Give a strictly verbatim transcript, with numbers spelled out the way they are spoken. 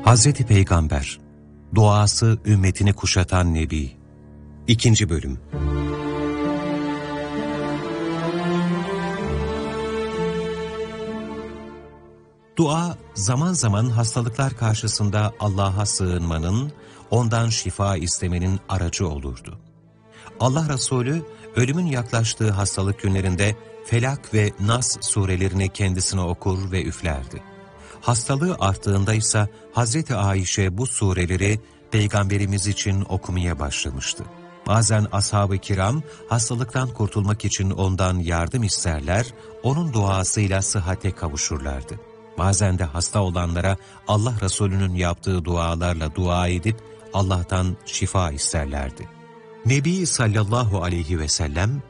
Hazreti Peygamber, duası ümmetini kuşatan Nebi. İkinci bölüm. Dua, zaman zaman hastalıklar karşısında Allah'a sığınmanın, ondan şifa istemenin aracı olurdu. Allah Resulü, ölümün yaklaştığı hastalık günlerinde Felak ve Nas surelerini kendisine okur ve üflerdi. Hastalığı arttığında ise Hazreti Ayşe bu sureleri Peygamberimiz için okumaya başlamıştı. Bazen ashab-ı kiram hastalıktan kurtulmak için ondan yardım isterler, onun duasıyla sıhhate kavuşurlardı. Bazen de hasta olanlara Allah Resulü'nün yaptığı dualarla dua edip Allah'tan şifa isterlerdi. Nebi sallallahu aleyhi ve sellem